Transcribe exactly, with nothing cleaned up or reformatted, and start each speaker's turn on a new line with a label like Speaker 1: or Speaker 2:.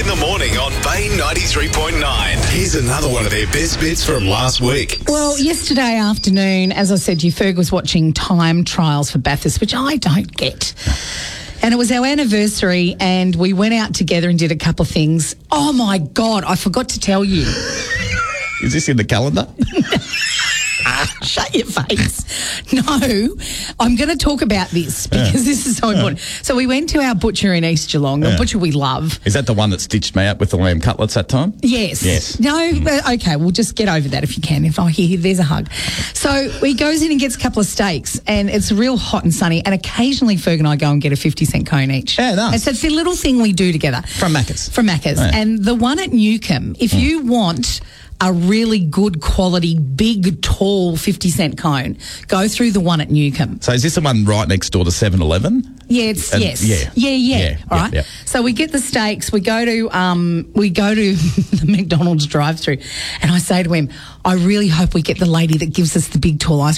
Speaker 1: in the morning on Bay ninety-three point nine. Here's another one of their best bits from last week.
Speaker 2: Well, yesterday afternoon, as I said to you, Ferg was watching time trials for Bathurst, which I don't get. And it was our anniversary, and we went out together and did a couple of things. Oh, my God, I forgot to tell you.
Speaker 3: Is this in the calendar?
Speaker 2: Shut your face. No, I'm going to talk about this because
Speaker 3: Yeah.
Speaker 2: this is so important. So we went to our butcher in East Geelong, the
Speaker 3: Yeah.
Speaker 2: butcher we love.
Speaker 3: Is that the one that stitched me up with the lamb cutlets that time?
Speaker 2: Yes.
Speaker 3: Yes.
Speaker 2: No, uh, okay, we'll just get over that if you can. If I hear there's a hug. So he goes in and gets a couple of steaks, and it's real hot and sunny, and occasionally Ferg and I go and get a fifty cent cone each.
Speaker 3: Yeah, nice.
Speaker 2: And so it's the little thing we do together.
Speaker 3: From Macca's.
Speaker 2: From Macca's.
Speaker 3: Yeah.
Speaker 2: And the one at Newcomb, if you want a really good quality, big, tall fifty cent cone, go through the one at Newcomb.
Speaker 3: So is this the one right next door to seven eleven?
Speaker 2: Yeah, it's
Speaker 3: And-
Speaker 2: yes.
Speaker 3: yeah.
Speaker 2: Yeah, yeah.
Speaker 3: Yeah,
Speaker 2: All
Speaker 3: yeah,
Speaker 2: right.
Speaker 3: yeah.
Speaker 2: So we get the steaks, we go to um we go to the McDonald's drive through, and I say to him, I really hope we get the lady that gives us the big tall ice